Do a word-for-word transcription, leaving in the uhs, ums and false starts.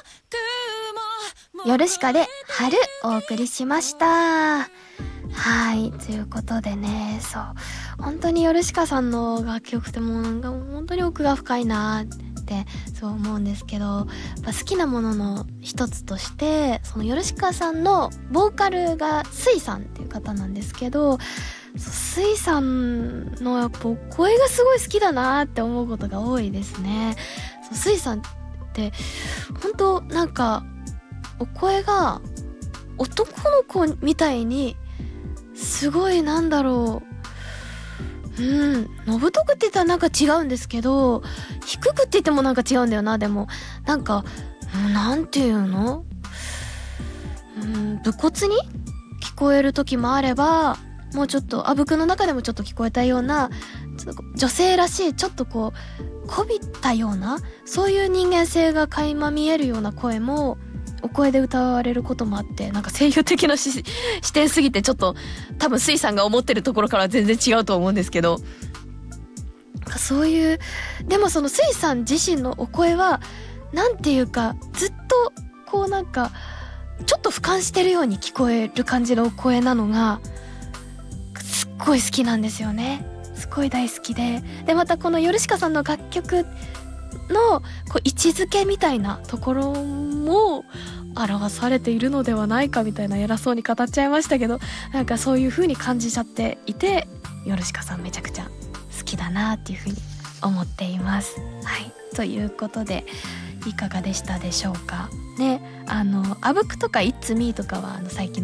ヨルシカで春お送りしました。はい、ということでね、そう本当にヨルシカさんの楽曲ってもうなんか本当に奥が深いなってそう思うんですけど、やっぱ好きなものの一つとしてそのヨルシカさんのボーカルがスイさんっていう方なんですけど、スイさんのやっぱ声がすごい好きだなって思うことが多いですね。そうスイさんって本当なんかお声が男の子みたいにすごいなんだろう、うんのぶとくって言ったらなんか違うんですけど、低くって言ってもなんか違うんだよな。でもなんかなんていうの、うん武骨に聞こえる時もあれば、もうちょっとあぶくの中でもちょっと聞こえたようなちょっと女性らしいちょっとこうこびったようなそういう人間性が垣間見えるような声もお声で歌われることもあって、なんか声優的な視点すぎてちょっと多分スイさんが思ってるところからは全然違うと思うんですけど、なんかそういうでもそのスイさん自身のお声はなんていうかずっとこうなんかちょっと俯瞰してるように聞こえる感じのお声なのがすっごい好きなんですよね。すごい大好きで、でまたこのヨルシカさんの楽曲のこう位置づけみたいなところも表されているのではないかみたいな偉そうに語っちゃいましたけど、なんかそういう風に感じちゃっていて、ヨルシカさんめちゃくちゃ好きだなっていう風に思っています。はい、ということでいかがでしたでしょうかね。あのあぶくとかイッツミーとかはあの最近